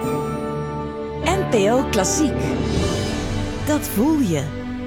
NPO Klassiek. Dat voel je.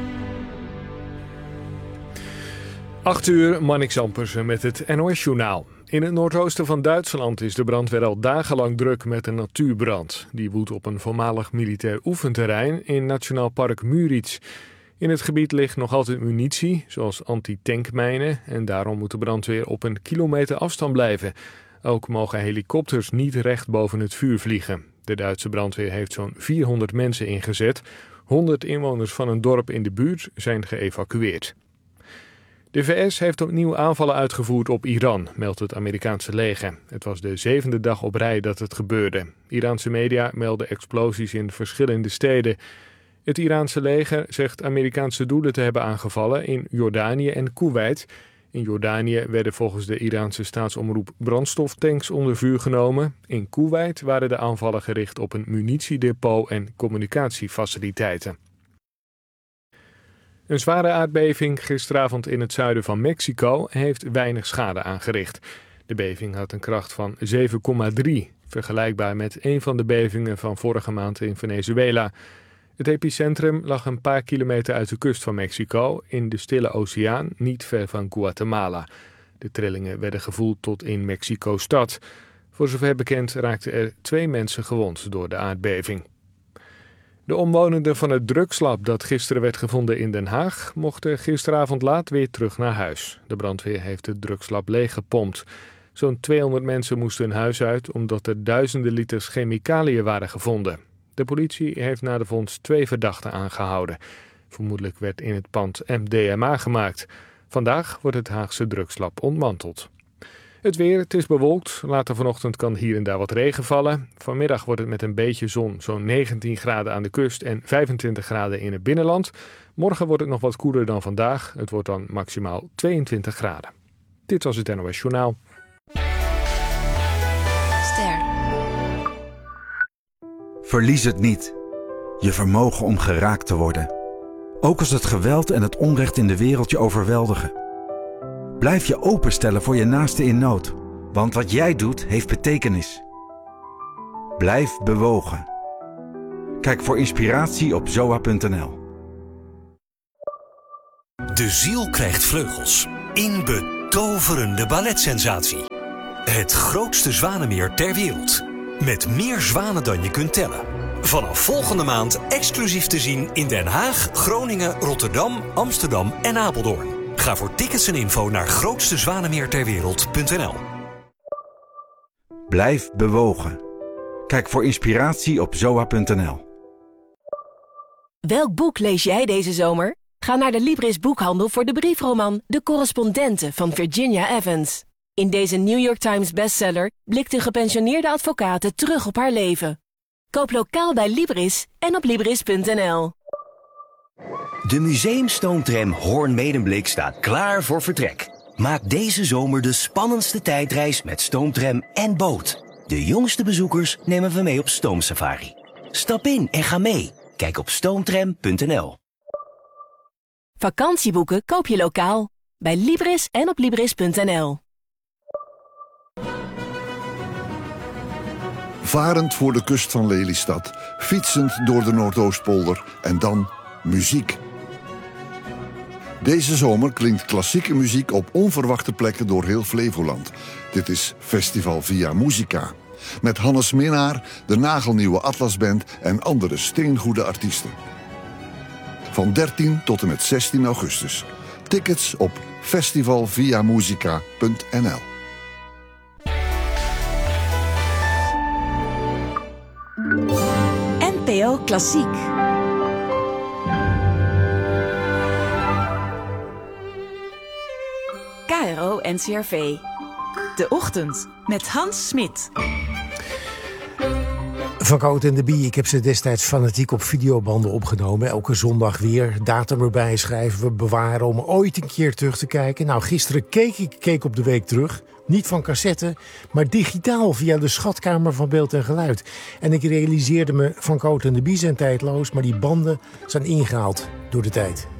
8 uur, Marnix Ampersen met het NOS-journaal. In het noordoosten van Duitsland is de brandweer al dagenlang druk met een natuurbrand. Die woedt op een voormalig militair oefenterrein in Nationaal Park Müritz. In het gebied ligt nog altijd munitie, zoals anti-tankmijnen, en daarom moet de brandweer op een kilometer afstand blijven. Ook mogen helikopters niet recht boven het vuur vliegen. De Duitse brandweer heeft zo'n 400 mensen ingezet. 100 inwoners van een dorp in de buurt zijn geëvacueerd. De VS heeft opnieuw aanvallen uitgevoerd op Iran, meldt het Amerikaanse leger. Het was de 7e dag op rij dat het gebeurde. Iraanse media melden explosies in verschillende steden. Het Iraanse leger zegt Amerikaanse doelen te hebben aangevallen in Jordanië en Koeweit. In Jordanië werden volgens de Iraanse staatsomroep brandstoftanks onder vuur genomen. In Koeweit waren de aanvallen gericht op een munitiedepot en communicatiefaciliteiten. Een zware aardbeving gisteravond in het zuiden van Mexico heeft weinig schade aangericht. De beving had een kracht van 7,3, vergelijkbaar met een van de bevingen van vorige maand in Venezuela. Het epicentrum lag een paar kilometer uit de kust van Mexico, in de Stille Oceaan, niet ver van Guatemala. De trillingen werden gevoeld tot in Mexico-stad. Voor zover bekend raakten er 2 mensen gewond door de aardbeving. De omwonenden van het drugslab dat gisteren werd gevonden in Den Haag mochten gisteravond laat weer terug naar huis. De brandweer heeft het drugslab leeggepompt. Zo'n 200 mensen moesten hun huis uit omdat er duizenden liters chemicaliën waren gevonden. De politie heeft na de vondst 2 verdachten aangehouden. Vermoedelijk werd in het pand MDMA gemaakt. Vandaag wordt het Haagse drugslab ontmanteld. Het weer, het is bewolkt. Later vanochtend kan hier en daar wat regen vallen. Vanmiddag wordt het met een beetje zon zo'n 19 graden aan de kust en 25 graden in het binnenland. Morgen wordt het nog wat koeler dan vandaag. Het wordt dan maximaal 22 graden. Dit was het NOS Journaal. Ster. Verlies het niet. Je vermogen om geraakt te worden. Ook als het geweld en het onrecht in de wereld je overweldigen. Blijf je openstellen voor je naaste in nood, want wat jij doet heeft betekenis. Blijf bewogen. Kijk voor inspiratie op zoa.nl. De ziel krijgt vleugels. In betoverende balletsensatie. Het grootste zwanenmeer ter wereld. Met meer zwanen dan je kunt tellen. Vanaf volgende maand exclusief te zien in Den Haag, Groningen, Rotterdam, Amsterdam en Apeldoorn. Ga voor tickets en info naar grootstezwanemeerterwereld.nl. Blijf bewogen. Kijk voor inspiratie op zoa.nl. Welk boek lees jij deze zomer? Ga naar de Libris boekhandel voor de briefroman De Correspondente van Virginia Evans. In deze New York Times bestseller blikt een gepensioneerde advocate terug op haar leven. Koop lokaal bij Libris en op Libris.nl. De museumstoomtram Hoorn-Medemblik staat klaar voor vertrek. Maak deze zomer de spannendste tijdreis met stoomtram en boot. De jongste bezoekers nemen we mee op stoomsafari. Stap in en ga mee. Kijk op stoomtram.nl. Vakantieboeken koop je lokaal. Bij Libris en op Libris.nl. Varend voor de kust van Lelystad, fietsend door de Noordoostpolder en dan muziek. Deze zomer klinkt klassieke muziek op onverwachte plekken door heel Flevoland. Dit is Festival Via Musica. Met Hannes Minnaar, de nagelnieuwe Atlasband en andere steengoede artiesten. Van 13 tot en met 16 augustus. Tickets op festivalviamusica.nl. NPO Klassiek. KRO NCRV. De Ochtend met Hans Smit. Van Cote en de Bie, ik heb ze destijds fanatiek op videobanden opgenomen. Elke zondag weer, datum erbij schrijven, we bewaren om ooit een keer terug te kijken. Nou, gisteren keek op de week terug. Niet van cassette, maar digitaal via de schatkamer van beeld en geluid. En ik realiseerde me, Van Cote en de Bie zijn tijdloos, maar die banden zijn ingehaald door de tijd.